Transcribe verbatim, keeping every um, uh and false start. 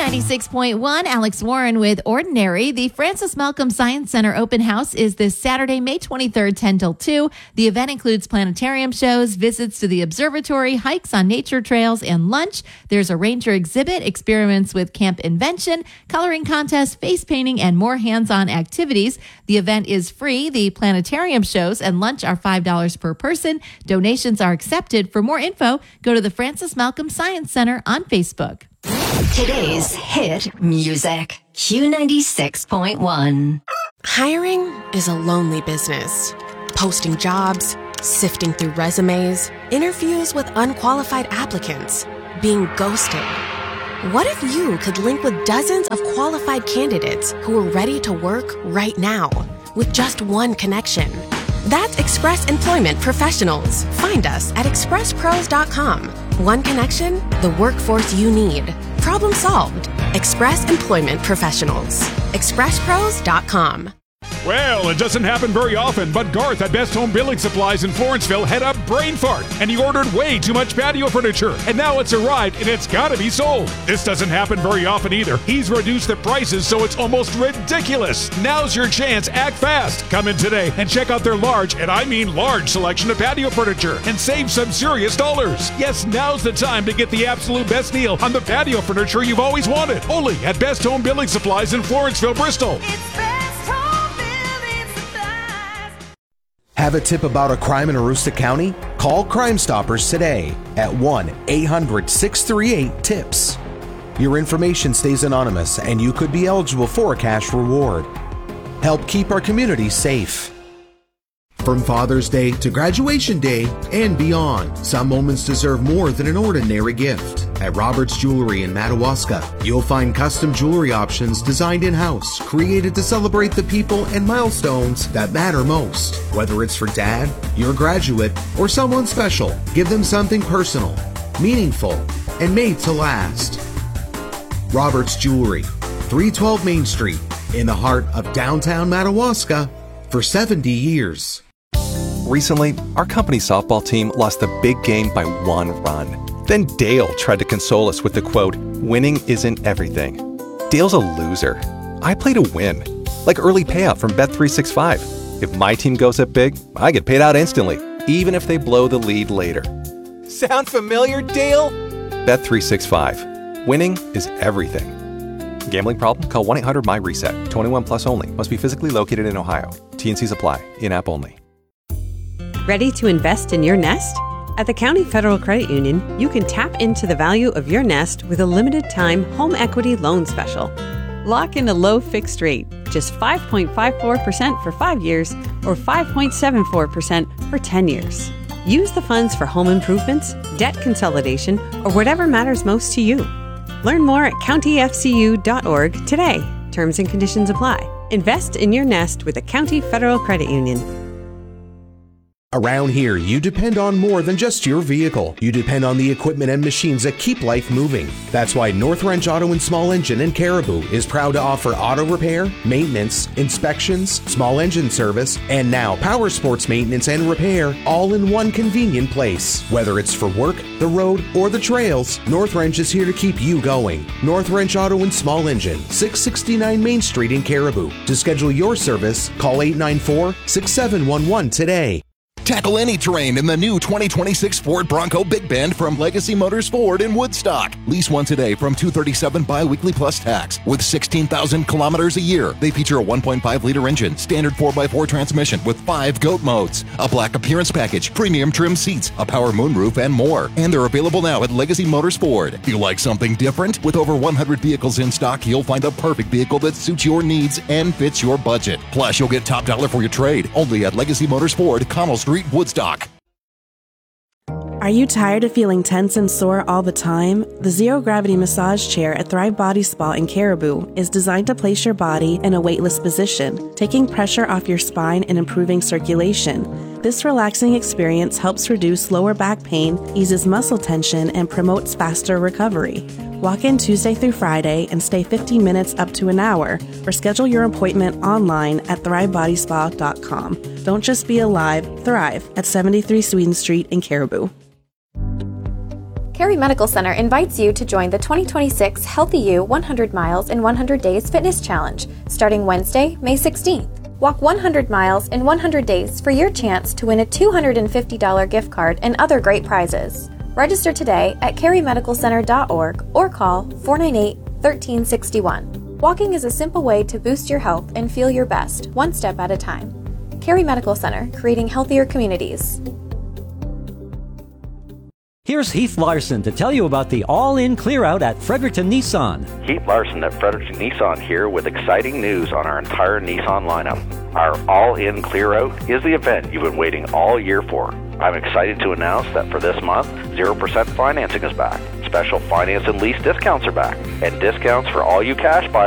ninety-six point one, Alex Warren with Ordinary. The Francis Malcolm Science Center Open House is this Saturday, May twenty-third, ten till two. The event includes planetarium shows, visits to the observatory, hikes on nature trails, and lunch. There's a ranger exhibit, experiments with camp invention, coloring contest, face painting, and more hands-on activities. The event is free. The planetarium shows and lunch are five dollars per person. Donations are accepted. For more info, go to the Francis Malcolm Science Center on Facebook. Today's hit music. Q ninety-six point one. Hiring is a lonely business. Posting jobs, sifting through resumes, interviews with unqualified applicants, being ghosted. What if you could link with dozens of qualified candidates who are ready to work right now with just one connection? That's Express Employment Professionals. Find us at express pros dot com. One connection, the workforce you need. Problem solved. Express Employment Professionals. express pros dot com. Well, it doesn't happen very often, but Garth at Best Home Building Supplies in Florenceville had a brain fart, and he ordered way too much patio furniture, and now it's arrived, and it's got to be sold. This doesn't happen very often either. He's reduced the prices, so it's almost ridiculous. Now's your chance. Act fast. Come in today and check out their large, and I mean large, selection of patio furniture, and save some serious dollars. Yes, now's the time to get the absolute best deal on the patio furniture you've always wanted. Only at Best Home Building Supplies in Florenceville, Bristol. It's Best Home Building Supplies. Have a tip about a crime in Aroostook County? Call Crime Stoppers today at one eight hundred six three eight TIPS. Your information stays anonymous and you could be eligible for a cash reward. Help keep our community safe. From Father's Day to graduation day and beyond, some moments deserve more than an ordinary gift. At Roberts Jewelry in Madawaska, you'll find custom jewelry options designed in-house, created to celebrate the people and milestones that matter most. Whether it's for dad, your graduate, or someone special, give them something personal, meaningful, and made to last. Roberts Jewelry, three twelve Main Street, in the heart of downtown Madawaska, for seventy years. Recently, our company softball team lost the big game by one run. Then Dale tried to console us with the quote, "Winning isn't everything." Dale's a loser. I play to win. Like early payout from Bet three sixty-five. If my team goes up big, I get paid out instantly, even if they blow the lead later. Sound familiar, Dale? Bet three sixty-five. Winning is everything. Gambling problem? Call one eight hundred M Y RESET. twenty-one plus only. Must be physically located in Ohio. T and Cs apply. In-app only. Ready to invest in your nest? At the County Federal Credit Union, you can tap into the value of your nest with a limited-time home equity loan special. Lock in a low fixed rate, just five point five four percent for five years or five point seven four percent for ten years. Use the funds for home improvements, debt consolidation, or whatever matters most to you. Learn more at county f c u dot org today. Terms and conditions apply. Invest in your nest with the County Federal Credit Union. Around here, you depend on more than just your vehicle. You depend on the equipment and machines that keep life moving. That's why North Wrench Auto and Small Engine in Caribou is proud to offer auto repair, maintenance, inspections, small engine service, and now power sports maintenance and repair all in one convenient place. Whether it's for work, the road, or the trails, North Wrench is here to keep you going. North Wrench Auto and Small Engine, six sixty-nine Main Street in Caribou. To schedule your service, call eight nine four, six seven one one today. Tackle any terrain in the new twenty twenty-six Ford Bronco Big Bend from Legacy Motors Ford in Woodstock. Lease one today from two hundred thirty-seven dollars bi-weekly plus tax. With sixteen thousand kilometers a year, they feature a one point five liter engine, standard four by four transmission with five GOAT modes, a black appearance package, premium trim seats, a power moonroof, and more. And they're available now at Legacy Motors Ford. Feel like something different? With over one hundred vehicles in stock, you'll find the perfect vehicle that suits your needs and fits your budget. Plus, you'll get top dollar for your trade. Only at Legacy Motors Ford, Connell Street, Woodstock. Are you tired of feeling tense and sore all the time? The Zero Gravity Massage Chair at Thrive Body Spa in Caribou is designed to place your body in a weightless position, taking pressure off your spine and improving circulation. This relaxing experience helps reduce lower back pain, eases muscle tension, and promotes faster recovery. Walk in Tuesday through Friday and stay fifteen minutes up to an hour, or schedule your appointment online at thrive body spa dot com. Don't just be alive, thrive at seventy-three Sweden Street in Caribou. Cary Medical Center invites you to join the twenty twenty-six Healthy You one hundred Miles in one hundred Days Fitness Challenge, starting Wednesday, May sixteenth. Walk one hundred miles in one hundred days for your chance to win a two hundred fifty dollars gift card and other great prizes. Register today at cary medical center dot org or call four nine eight, one three six one. Walking is a simple way to boost your health and feel your best, one step at a time. Cary Medical Center, creating healthier communities. Here's Heath Larson to tell you about the all-in clear-out at Fredericton Nissan. Heath Larson at Fredericton Nissan here with exciting news on our entire Nissan lineup. Our all-in clear-out is the event you've been waiting all year for. I'm excited to announce that for this month, zero percent financing is back. Special finance and lease discounts are back. And discounts for all you cash buyers